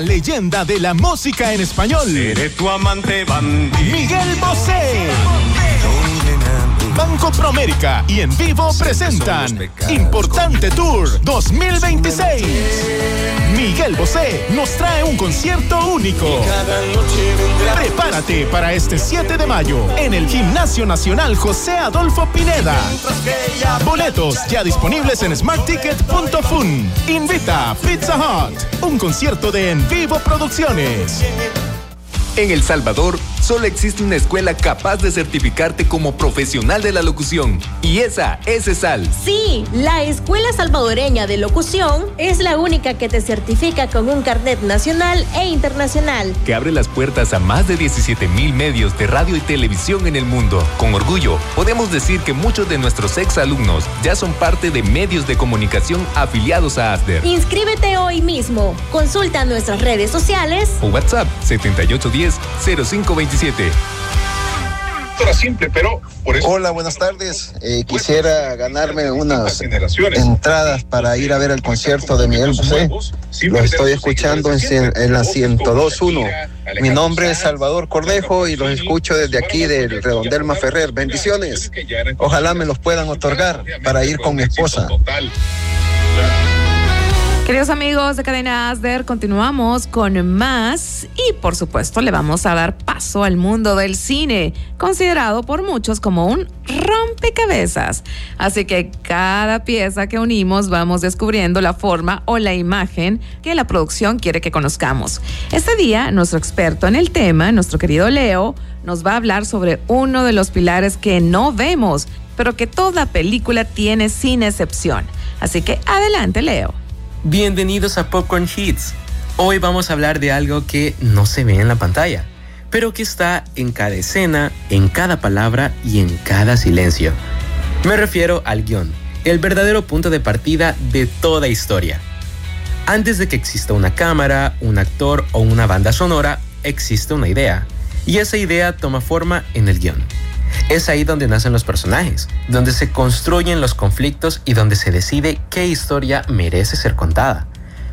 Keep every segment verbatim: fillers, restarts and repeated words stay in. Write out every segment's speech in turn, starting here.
Leyenda de la música en español. Seré tu amante bandido. Miguel Bosé. Banco Promérica y En Vivo presentan Importante Tour dos mil veintiséis. Miguel Bosé nos trae un concierto único. Prepárate para este siete de mayo en el Gimnasio Nacional José Adolfo Pineda. Boletos ya disponibles en smart ticket punto fun. Invita Pizza Hut. Un concierto de En Vivo Producciones. En El Salvador, solo existe una escuela capaz de certificarte como profesional de la locución. Y esa es ESAL. Sí, la Escuela Salvadoreña de Locución es la única que te certifica con un carnet nacional e internacional. Que abre las puertas a más de diecisiete mil medios de radio y televisión en el mundo. Con orgullo, podemos decir que muchos de nuestros exalumnos ya son parte de medios de comunicación afiliados a ASDER. Inscríbete hoy mismo. Consulta nuestras redes sociales o WhatsApp setenta y ocho diez cero cinco veintisiete. Simple, pero por eso... Hola, buenas tardes. Eh, quisiera ganarme unas entradas para ir a ver el concierto de Miguel Bosé. Lo estoy escuchando en, en la ciento dos punto uno. Mi nombre es Salvador Cornejo y los escucho desde aquí del Redondel Maferrer. Bendiciones. Ojalá me los puedan otorgar para ir con mi esposa. Queridos amigos de Cadena ASDER, continuamos con más y por supuesto le vamos a dar paso al mundo del cine, considerado por muchos como un rompecabezas. Así que cada pieza que unimos vamos descubriendo la forma o la imagen que la producción quiere que conozcamos. Este día, nuestro experto en el tema, nuestro querido Leo, nos va a hablar sobre uno de los pilares que no vemos, pero que toda película tiene sin excepción. Así que adelante, Leo. Bienvenidos a Popcorn Hits. Hoy vamos a hablar de algo que no se ve en la pantalla, pero que está en cada escena, en cada palabra y en cada silencio. Me refiero al guión, el verdadero punto de partida de toda historia. Antes de que exista una cámara, un actor o una banda sonora, existe una idea, y esa idea toma forma en el guión. Es ahí donde nacen los personajes, donde se construyen los conflictos y donde se decide qué historia merece ser contada.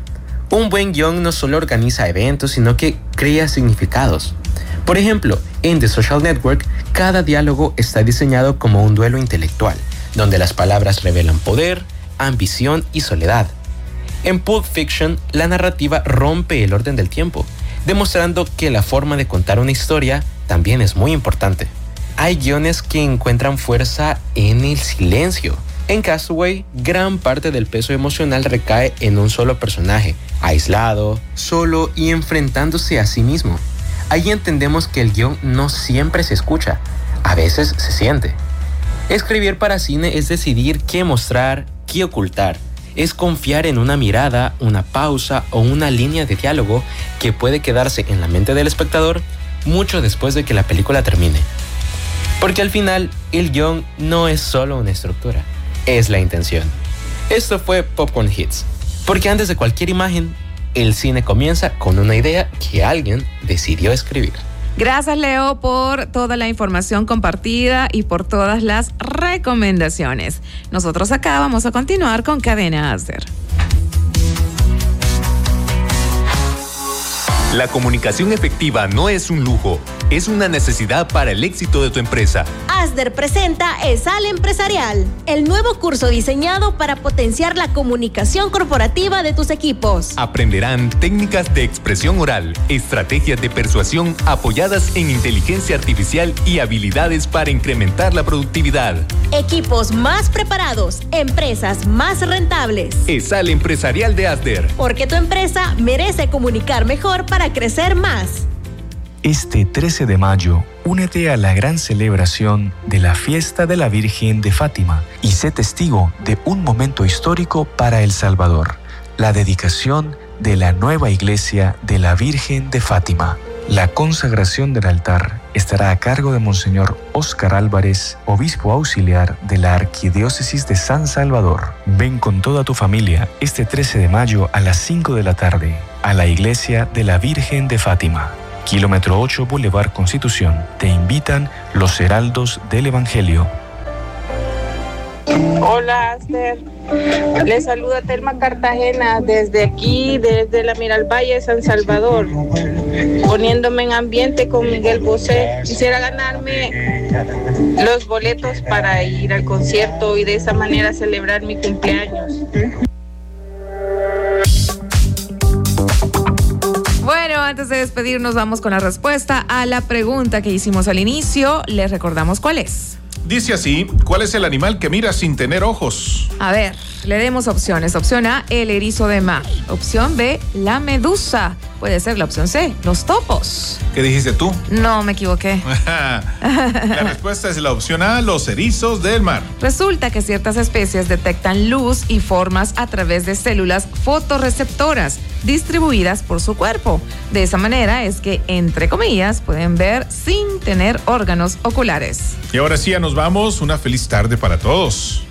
Un buen guión no solo organiza eventos, sino que crea significados. Por ejemplo, en The Social Network, cada diálogo está diseñado como un duelo intelectual, donde las palabras revelan poder, ambición y soledad. En Pulp Fiction, la narrativa rompe el orden del tiempo, demostrando que la forma de contar una historia también es muy importante. Hay guiones que encuentran fuerza en el silencio. En Castaway, gran parte del peso emocional recae en un solo personaje, aislado, solo y enfrentándose a sí mismo. Ahí entendemos que el guión no siempre se escucha, a veces se siente. Escribir para cine es decidir qué mostrar, qué ocultar. Es confiar en una mirada, una pausa o una línea de diálogo que puede quedarse en la mente del espectador mucho después de que la película termine. Porque al final, el guión no es solo una estructura, es la intención. Esto fue Popcorn Hits, porque antes de cualquier imagen, el cine comienza con una idea que alguien decidió escribir. Gracias, Leo, por toda la información compartida y por todas las recomendaciones. Nosotros acá vamos a continuar con Cadena ASDER. La comunicación efectiva no es un lujo, es una necesidad para el éxito de tu empresa. ASDER presenta ESAL Empresarial, el nuevo curso diseñado para potenciar la comunicación corporativa de tus equipos. Aprenderán técnicas de expresión oral, estrategias de persuasión apoyadas en inteligencia artificial y habilidades para incrementar la productividad. Equipos más preparados, empresas más rentables. ESAL Empresarial de ASDER. Porque tu empresa merece comunicar mejor para crecer más. Este trece de mayo, únete a la gran celebración de la Fiesta de la Virgen de Fátima y sé testigo de un momento histórico para El Salvador, la dedicación de la nueva iglesia de la Virgen de Fátima. La consagración del altar estará a cargo de Monseñor Óscar Álvarez, obispo auxiliar de la Arquidiócesis de San Salvador. Ven con toda tu familia este trece de mayo a las cinco de la tarde a la iglesia de la Virgen de Fátima. Kilómetro ocho, Boulevard Constitución. Te invitan los heraldos del Evangelio. Hola, ASDER. Les saluda Telma Cartagena desde aquí, desde la Miralvalle, San Salvador, poniéndome en ambiente con Miguel Bosé. Quisiera ganarme los boletos para ir al concierto y de esa manera celebrar mi cumpleaños. Bueno, antes de despedirnos vamos con la respuesta a la pregunta que hicimos al inicio. Les recordamos cuál es. Dice así, ¿cuál es el animal que mira sin tener ojos? A ver, le demos opciones. Opción A, el erizo de mar. Opción B, la medusa. Puede ser la opción C, los topos. ¿Qué dijiste tú? No, me equivoqué. La respuesta es la opción A, los erizos del mar. Resulta que ciertas especies detectan luz y formas a través de células fotorreceptoras distribuidas por su cuerpo. De esa manera es que, entre comillas, pueden ver sin tener órganos oculares. Y ahora sí, ya nos vamos. Una feliz tarde para todos.